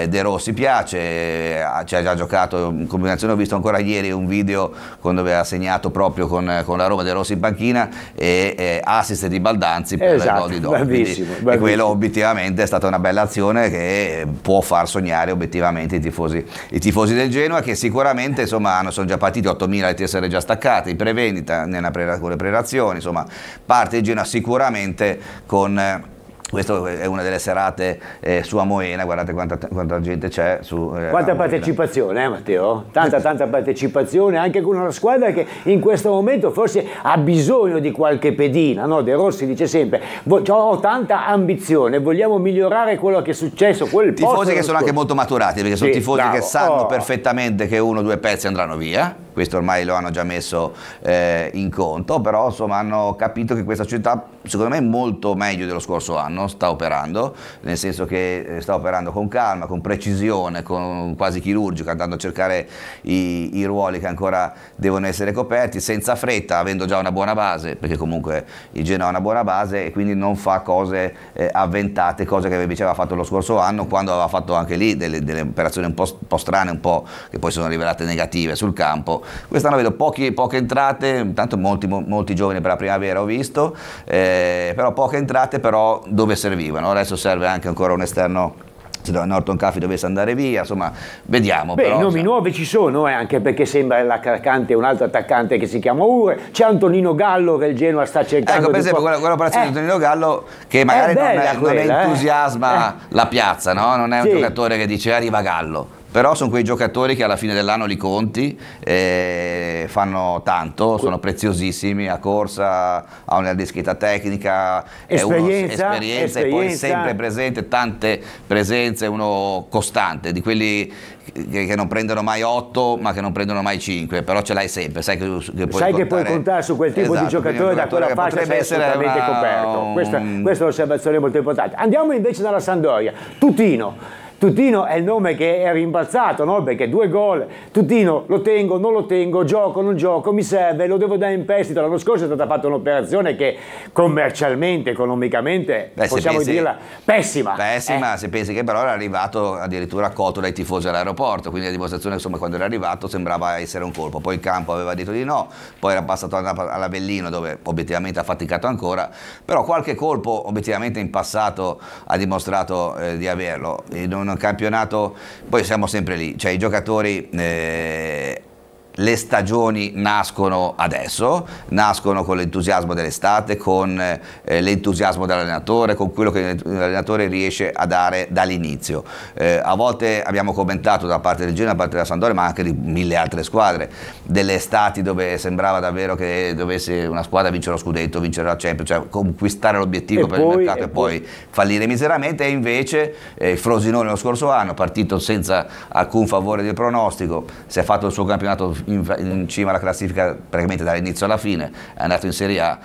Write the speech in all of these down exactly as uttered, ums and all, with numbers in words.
eh, De Rossi piace, eh, ci ha già giocato in combinazione, ho visto ancora ieri un video quando aveva segnato proprio con, con la Roma De Rossi in panchina e eh, assist di Baldanzi per esatto, il gol di Domi. bravissimo, bravissimo. E quello obiettivamente è stata una bella azione che può far sognare obiettivamente i tifosi, i tifosi del Genoa, che sicuramente insomma hanno, sono già partiti ottomila le tessere già staccate in prevendita, nella pre, con le prelazioni, insomma parte il Genoa sicuramente con... Questa è una delle serate eh, su Amoena, guardate quanta, quanta gente c'è. Su, eh, quanta partecipazione, eh, Matteo? Tanta, tanta partecipazione, anche con una squadra che in questo momento forse ha bisogno di qualche pedina, no? De Rossi dice sempre, ho tanta ambizione, vogliamo migliorare quello che è successo. Quel tifosi che sono anche molto maturati, perché sono sì, tifosi bravo. Che sanno oh. perfettamente che uno o due pezzi andranno via, questo ormai lo hanno già messo eh, in conto, però insomma hanno capito che questa società secondo me è molto meglio dello scorso anno, sta operando, nel senso che sta operando con calma, con precisione, con quasi chirurgica, andando a cercare i, i ruoli che ancora devono essere coperti, senza fretta, avendo già una buona base, perché comunque il Genoa ha una buona base e quindi non fa cose eh, avventate, cose che invece aveva fatto lo scorso anno, quando aveva fatto anche lì delle, delle operazioni un po', un po' strane, un po' che poi sono rivelate negative sul campo. Quest'anno vedo pochi, poche entrate, intanto molti, molti giovani per la primavera ho visto, eh, però poche entrate, però dove servivano. Adesso serve anche ancora un esterno, se Norton Caffey dovesse andare via, insomma vediamo. Beh, però, nomi cioè... nuovi ci sono, eh, anche perché sembra l'attaccante, un altro attaccante che si chiama Ure, c'è Antonino Gallo che il Genoa sta cercando. Ecco, per esempio po- quella, quell'operazione eh, di Antonino Gallo che magari non, è, quella, non entusiasma eh. la piazza, no? Non è un sì. giocatore che dice arriva Gallo. Però sono quei giocatori che alla fine dell'anno li conti, eh, fanno tanto, sono preziosissimi a corsa, ha una dischetà tecnica, esperienza, uno, esperienza, esperienza e poi sempre presente, tante presenze, uno costante, di quelli che, che non prendono mai otto ma che non prendono mai cinque, però ce l'hai sempre, sai che, che, puoi, sai contare, che puoi contare su quel tipo esatto, di giocatore, da quella fascia sei assolutamente una, coperto, un... questa, questa è un'osservazione molto importante. Andiamo invece dalla Sampdoria, Tutino. Tutino è il nome che è rimbalzato, no? Perché due gol, Tutino lo tengo, non lo tengo, gioco, non gioco, mi serve, lo devo dare in prestito. L'anno scorso è stata fatta un'operazione che commercialmente, economicamente, Beh, possiamo pensi, dirla, pessima. Pessima, eh. se pensi che però era arrivato addirittura accolto dai tifosi all'aeroporto, quindi la dimostrazione insomma quando era arrivato sembrava essere un colpo. Poi il campo aveva detto di no, poi era passato all'Avellino dove obiettivamente ha faticato ancora, però qualche colpo obiettivamente in passato ha dimostrato eh, di averlo. E non un campionato, poi siamo sempre lì, cioè i giocatori eh, le stagioni nascono adesso, nascono con l'entusiasmo dell'estate, con eh, l'entusiasmo dell'allenatore, con quello che l'allenatore riesce a dare dall'inizio. Eh, a volte abbiamo commentato da parte del Genoa, da parte della Sampdoria, ma anche di mille altre squadre, delle estati dove sembrava davvero che dovesse una squadra vincere lo scudetto, vincere la Champions, cioè conquistare l'obiettivo e per poi, il mercato e, e poi, poi fallire miseramente, e invece eh, il Frosinone lo scorso anno, partito senza alcun favore del pronostico, si è fatto il suo campionato In, in cima alla classifica praticamente dall'inizio alla fine, è andato in Serie A.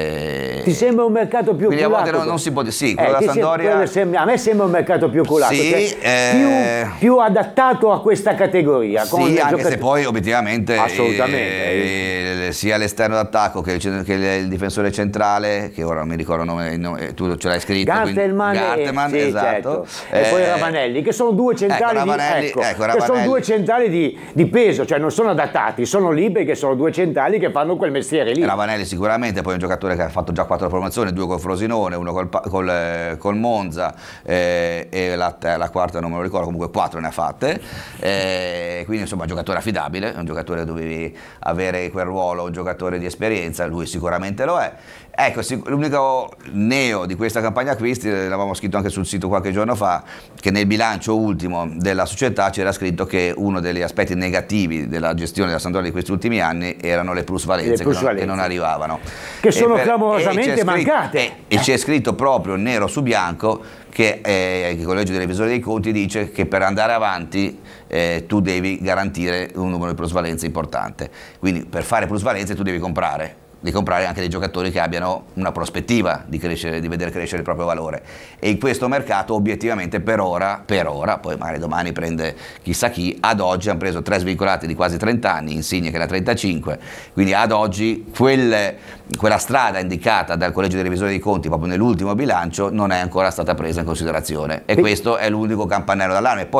Eh, ti sembra un mercato più quindi oculato? A volte non, non si può dire, sì, quello eh, della Sampdoria sembra, a me sembra un mercato più oculato, sì, cioè eh, più, più adattato a questa categoria. Sì, anche giocatori... se poi obiettivamente assolutamente eh, sia l'esterno d'attacco che il, che il difensore centrale, che ora non mi ricordo il nome, il nome tu ce l'hai scritto, Gartelman, Gartelman sì, esatto. Certo. E eh, poi Ravanelli, che sono due centrali, ecco, Ravanelli, di, ecco, ecco, che sono due centrali di, di peso, cioè non sono adattati, sono lì perché sono due centrali che fanno quel mestiere lì. Ravanelli sicuramente, poi è un giocatore che ha fatto già quattro promozioni, due col Frosinone, uno col, col, col Monza eh, e la, la quarta non me lo ricordo, comunque quattro ne ha fatte, eh, quindi insomma un giocatore affidabile, un giocatore che dovevi avere quel ruolo, un giocatore di esperienza, lui sicuramente lo è. Ecco, l'unico neo di questa campagna acquisti, l'avevamo scritto anche sul sito qualche giorno fa, che nel bilancio ultimo della società c'era scritto che uno degli aspetti negativi della gestione della Sampdoria di questi ultimi anni erano le plusvalenze, plus che, non, che non arrivavano. Che sono per, clamorosamente mancate. E, e c'è scritto proprio nero su bianco che eh, il collegio dei revisori dei conti dice che per andare avanti eh, tu devi garantire un numero di plusvalenze importante. Quindi per fare plusvalenze tu devi comprare. di comprare anche dei giocatori che abbiano una prospettiva di crescere, di vedere crescere il proprio valore, e in questo mercato obiettivamente per ora, per ora, poi magari domani prende chissà chi, ad oggi hanno preso tre svincolati di quasi trenta anni, Insigne che ne ha trentacinque, quindi ad oggi quel, quella strada indicata dal collegio dei revisori dei conti proprio nell'ultimo bilancio non è ancora stata presa in considerazione, e questo è l'unico campanello d'allarme. Poi